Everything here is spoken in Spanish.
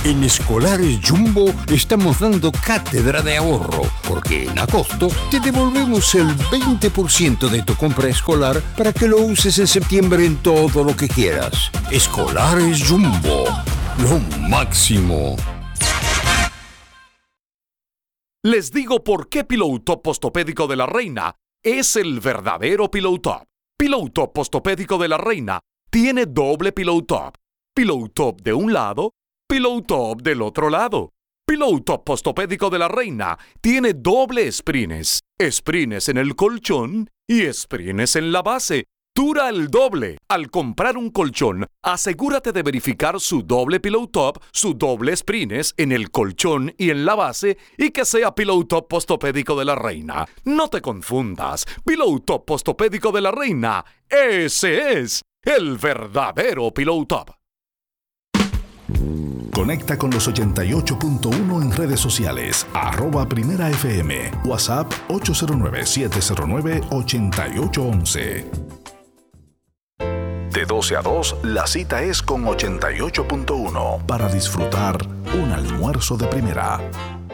En Escolares Jumbo estamos dando cátedra de ahorro, porque en agosto te devolvemos el 20% de tu compra escolar para que lo uses en septiembre en todo lo que quieras. Escolares Jumbo, lo máximo. Les digo por qué Pillow Top Postopédico de la Reina es el verdadero Pillow Top. Pillow Top Postopédico de la Reina tiene doble Pillow Top. Pillow Top de un lado, Pillow Top del otro lado. Pillow Top Postopédico de la Reina tiene doble sprines. Sprines en el colchón y sprines en la base. Dura el doble. Al comprar un colchón, asegúrate de verificar su doble Pillow Top, su doble sprines en el colchón y en la base y que sea Pillow Top Postopédico de la Reina. No te confundas. Pillow Top Postopédico de la Reina, ese es el verdadero Pillow Top. Conecta con los 88.1 en redes sociales, @Primera FM, WhatsApp 809-709-8811. De 12 a 2, la cita es con 88.1 para disfrutar un almuerzo de primera.